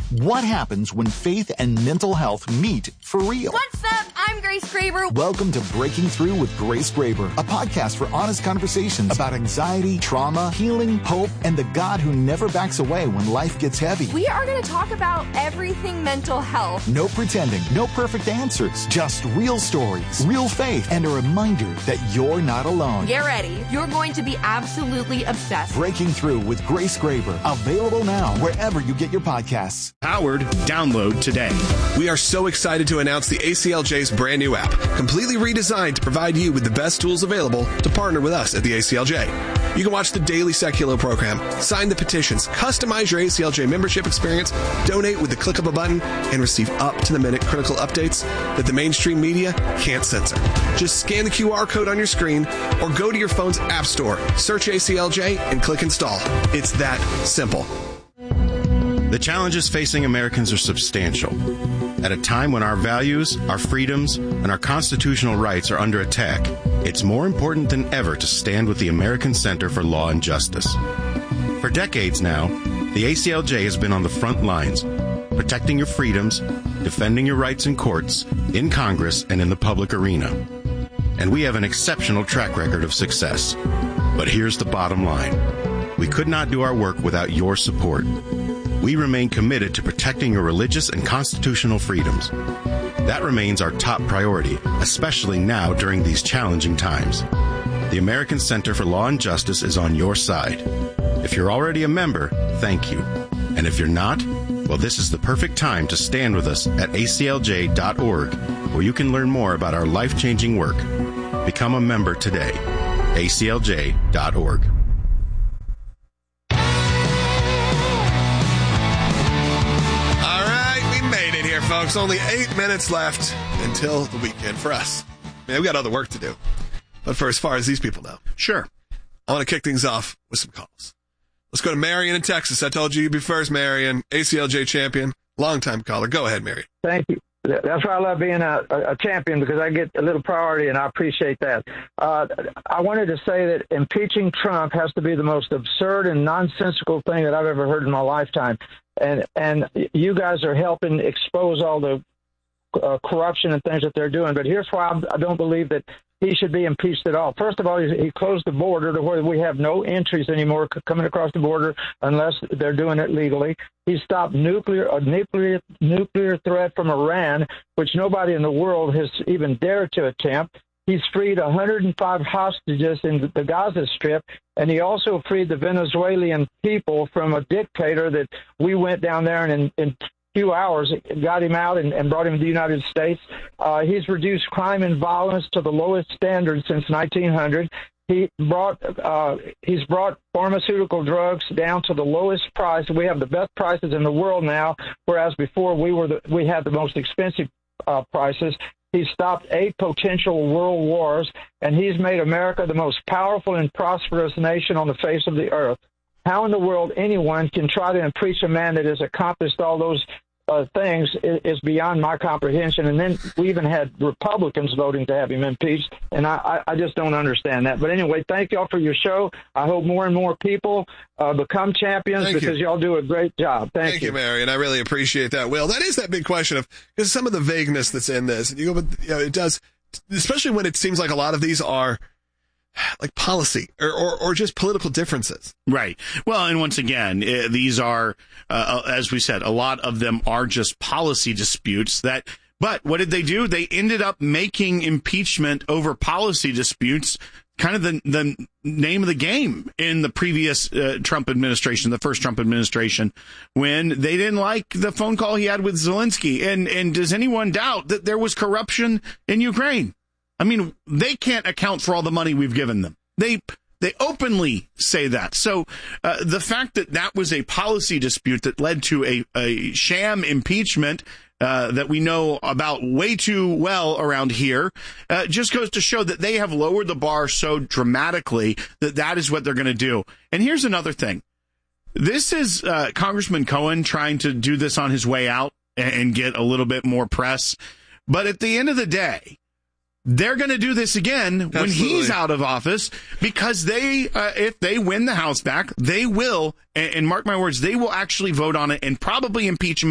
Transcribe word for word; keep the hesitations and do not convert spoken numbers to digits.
What happens when faith and mental health meet for real? What's up? I'm Grace Graber. Welcome to Breaking Through with Grace Graber, a podcast for honest conversations about anxiety, trauma, healing, hope, and the God who never backs away when life gets heavy. We are going to talk about everything mental health. No pretending, no perfect answers, just real stories, real faith, and a reminder that you're not alone. Get ready. You're going to be absolutely obsessed. Breaking Through with Grace Graber, available now wherever you get your podcasts. Powered, download today. We are so excited to announce the A C L J's brand new app, completely redesigned to provide you with the best tools available to partner with us at the A C L J. You can watch the daily Seculo program, sign the petitions, customize your A C L J membership experience, donate with the click of a button, and receive up-to-the-minute critical updates that the mainstream media can't censor. Just scan the Q R code on your screen or go to your phone's app store, search A C L J, and click install. It's that simple. The challenges facing Americans are substantial. At a time when our values, our freedoms, and our constitutional rights are under attack, it's more important than ever to stand with the American Center for Law and Justice. For decades now, the A C L J has been on the front lines, protecting your freedoms, defending your rights in courts, in Congress, and in the public arena. And we have an exceptional track record of success. But here's the bottom line. We could not do our work without your support. We remain committed to protecting your religious and constitutional freedoms. That remains our top priority, especially now during these challenging times. The American Center for Law and Justice is on your side. If you're already a member, thank you. And if you're not, well, this is the perfect time to stand with us at A C L J dot org, where you can learn more about our life-changing work. Become a member today. A C L J dot org. Folks, only eight minutes left until the weekend for us. Man, we got other work to do. But for as far as these people know. Sure. I want to kick things off with some calls. Let's go to Marion in Texas. I told you you'd be first, Marion. A C L J champion, longtime caller. Go ahead, Marion. Thank you. That's why I love being a, a champion, because I get a little priority, and I appreciate that. Uh, I wanted to say that impeaching Trump has to be the most absurd and nonsensical thing that I've ever heard in my lifetime. And and you guys are helping expose all the uh, corruption and things that they're doing. But here's why I'm, I don't believe that he should be impeached at all. First of all, he, he closed the border to where we have no entries anymore c- coming across the border unless they're doing it legally. He stopped nuclear a nuclear nuclear threat from Iran, which nobody in the world has even dared to attempt. He's freed one hundred five hostages in the Gaza Strip, and he also freed the Venezuelan people from a dictator that we went down there and in, in a few hours got him out and, and brought him to the United States. Uh, he's reduced crime and violence to the lowest standard since nineteen hundred. He brought uh, he's brought pharmaceutical drugs down to the lowest price. We have the best prices in the world now, whereas before we were the, we had the most expensive uh, prices. He stopped eight potential world wars, and he's made America the most powerful and prosperous nation on the face of the earth. How in the world anyone can try to impeach a man that has accomplished all those uh, things is, is beyond my comprehension. And then we even had Republicans voting to have him impeached, and I, I just don't understand that. But anyway, thank y'all for your show. I hope more and more people uh, become champions thank because you. y'all do a great job. Thank, thank you. you, Mary, and I really appreciate that, Will. That is that big question of, because some of the vagueness that's in this, and you go, but you know, it does, especially when it seems like a lot of these are like policy or, or, or just political differences. Right. Well, and once again, uh, these are, uh, as we said, a lot of them are just policy disputes that, but what did they do? They ended up making impeachment over policy disputes kind of the, the name of the game in the previous uh, Trump administration, the first Trump administration, when they didn't like the phone call he had with Zelensky. And, and does anyone doubt that there was corruption in Ukraine? I mean, they can't account for all the money we've given them. They they openly say that. So uh, the fact that that was a policy dispute that led to a, a sham impeachment uh, that we know about way too well around here uh, just goes to show that they have lowered the bar so dramatically that that is what they're going to do. And here's another thing. This is uh, Congressman Cohen trying to do this on his way out and, and get a little bit more press. But at the end of the day, they're going to do this again when Absolutely. he's out of office, because they, uh, if they win the House back, they will, and, and mark my words, they will actually vote on it and probably impeach him